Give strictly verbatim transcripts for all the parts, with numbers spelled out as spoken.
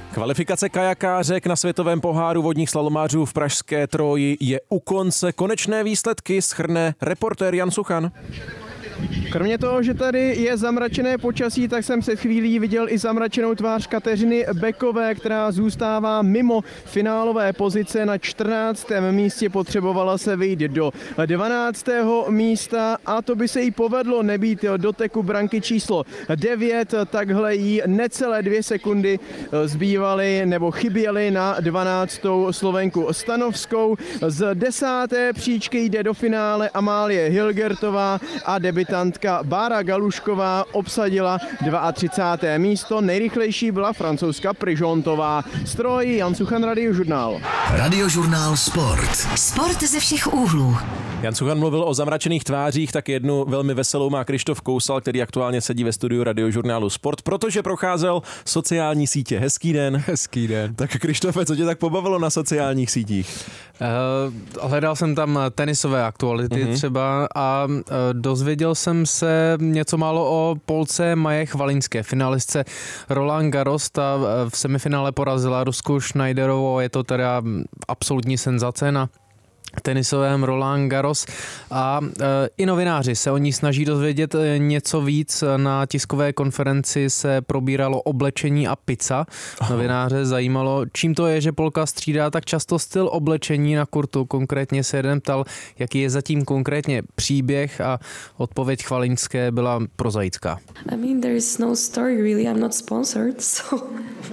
Kvalifikace kajakářek na světovém poháru vodních slalomářů v pražské Troji je u konce. Konečné výsledky shrne reportér Jan Suchan. Kromě toho, že tady je zamračené počasí, tak jsem před chvílí viděl i zamračenou tvář Kateřiny Bekové, která zůstává mimo finálové pozice. Na čtrnáctém místě potřebovala se vyjít do dvanáctého místa a to by se jí povedlo nebýt doteku branky číslo devět. Takhle jí necelé dvě sekundy zbývaly nebo chyběly na dvanáctou Slovenku Stanovskou. Z desáté příčky jde do finále Amálie Hilgertová a debitantka Bára Galušková obsadila třicáté druhé místo. Nejrychlejší byla francouzska Prižontová. Stroj Jan Suchan, Radiožurnál. Radiožurnál Sport. Sport ze všech úhlů. Jan Suchan mluvil o zamračených tvářích, tak jednu velmi veselou má Krištof Kousal, který aktuálně sedí ve studiu Radiožurnálu Sport, protože procházel sociální sítě. Hezký den. Hezký den. Tak Krištofe, co tě tak pobavilo na sociálních sítích? Uh, hledal jsem tam tenisové aktuality uh-huh. třeba a uh, dozvěděl jsem se něco málo o Polce Maje Chvalinské, finalistce Roland Garros. Ta v semifinále porazila Rusku Schneiderovou, je to teda absolutní senzace na tenisovém Roland Garros a e, i novináři se o ní snaží dozvědět něco víc. Na tiskové konferenci se probíralo oblečení a pizza. Novináře zajímalo, čím to je, že Polka střídá tak často styl oblečení na kurtu. Konkrétně se jeden ptal, jaký je zatím konkrétně příběh a odpověď Chvalinské byla prozaická. I mean, there is no story really. I'm not sponsored, so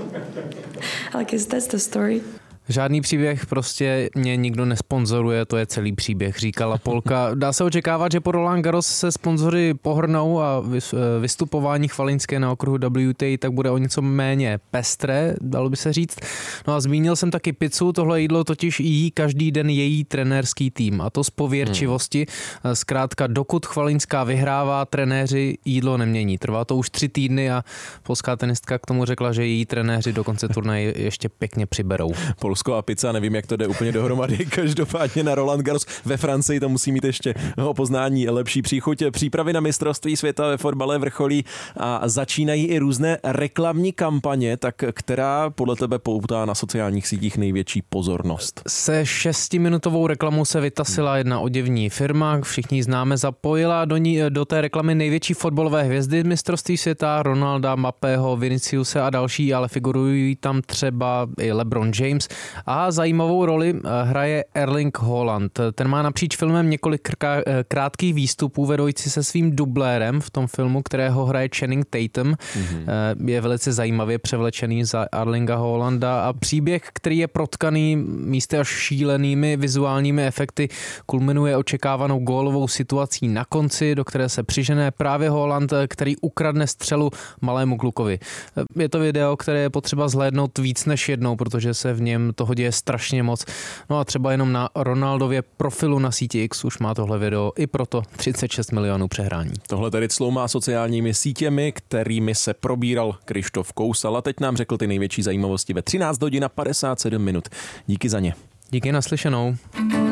I guess that's the story. Žádný příběh, prostě mě nikdo nesponzoruje, to je celý příběh, říkala Polka. Dá se očekávat, že po Roland Garros se sponzory pohrnou a vystupování Chvalinské na okruhu W T A tak bude o něco méně pestré, dalo by se říct. No a zmínil jsem taky pizzu, tohle jídlo totiž jí každý den její trenérský tým a to z pověrčivosti. Zkrátka, dokud Chvalinská vyhrává, trenéři jídlo nemění. Trvá to už tři týdny a polská tenistka k tomu řekla, že její trenéři do konce turnaje ještě pěkně přiberou. Polsko a pizza, nevím, jak to jde úplně dohromady. Každopádně na Roland Garros ve Francii to musí mít ještě o poznání lepší příchuť. Přípravy na mistrovství světa ve fotbale vrcholí a začínají i různé reklamní kampaně, tak která podle tebe poutá na sociálních sítích největší pozornost? Se šestiminutovou reklamou se vytasila jedna oděvní firma, všichni ji známe, zapojila do, ní, do té reklamy největší fotbalové hvězdy mistrovství světa, Ronalda, Mbappého, Viniciuse a další, ale figurují tam třeba i LeBron James. A zajímavou roli hraje Erling Haaland. Ten má napříč filmem několik krátkých výstupů vedoucí se svým dublérem v tom filmu, kterého hraje Channing Tatum. Mm-hmm. Je velice zajímavě převlečený za Erlinga Haalanda a příběh, který je protkaný místy až šílenými vizuálními efekty, kulminuje očekávanou gólovou situací na konci, do které se přižené právě Haaland, který ukradne střelu malému klukovi. Je to video, které je potřeba zhlédnout víc než jednou, protože se v něm toho děje strašně moc. No a třeba jenom na Ronaldově profilu na síti X už má tohle video i proto třicet šest milionů přehrání. Tohle tedy cloumá sociálními sítěmi, kterými se probíral Krištof Kousal a teď nám řekl ty největší zajímavosti ve třináct hodin a padesát sedm minut. Díky za ně. Díky, naslyšenou.